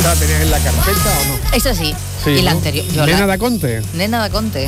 ¿Esta la tenías en la carpeta o no? Esa sí. Sí, y la ¿no? anterior. Nena da Conte. Nena da Conte.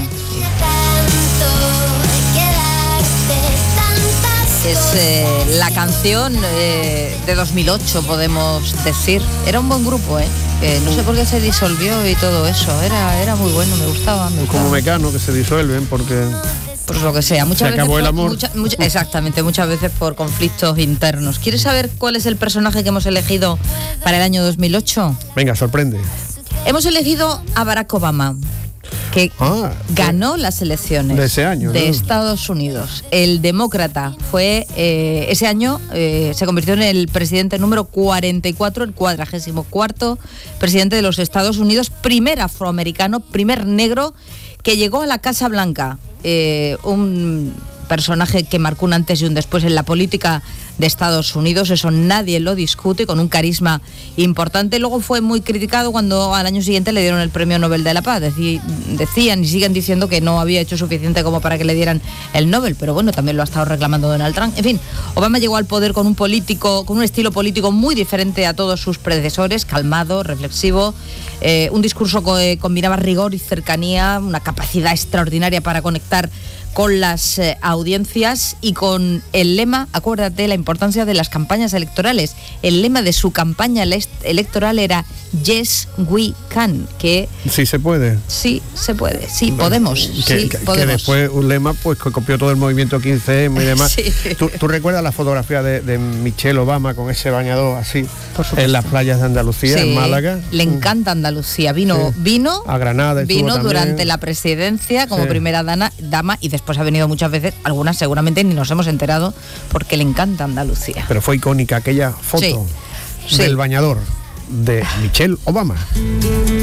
Es la canción de 2008, podemos decir. Era un buen grupo, no sé por qué se disolvió y todo eso. Era muy bueno, me gustaba. Como Mecano, que se disuelven porque... Pues lo que sea. Muchas se acabó veces el amor. Exactamente, muchas veces por conflictos internos. ¿Quieres saber cuál es el personaje que hemos elegido para el año 2008? Venga, sorprende. Hemos elegido a Barack Obama, que ganó las elecciones de ese año, de ¿no? Estados Unidos. El demócrata fue ese año se convirtió en el presidente número 44, el 44º presidente de los Estados Unidos, primer afroamericano, primer negro que llegó a la Casa Blanca. Un personaje que marcó un antes y un después en la política de Estados Unidos, eso nadie lo discute, con un carisma importante. Luego fue muy criticado cuando al año siguiente le dieron el Premio Nobel de la Paz. Decían y siguen diciendo que no había hecho suficiente como para que le dieran el Nobel, pero bueno, también lo ha estado reclamando Donald Trump. En fin, Obama llegó al poder con un estilo político muy diferente a todos sus predecesores, calmado, reflexivo, un discurso que combinaba rigor y cercanía, una capacidad extraordinaria para conectar con las audiencias y con el lema, acuérdate la importancia de las campañas electorales, el lema de su campaña electoral era Yes, we can, que... Sí se puede. Sí se puede, sí podemos, podemos. Que después un lema pues que copió todo el movimiento 15M y demás. Sí. ¿Tú recuerdas la fotografía de Michelle Obama con ese bañador así en las playas de Andalucía, en Málaga? Le encanta Andalucía, vino a Granada, vino durante la presidencia como primera dama y después ha venido muchas veces, algunas seguramente ni nos hemos enterado porque le encanta Andalucía. Pero fue icónica aquella foto del bañador de Michelle Obama.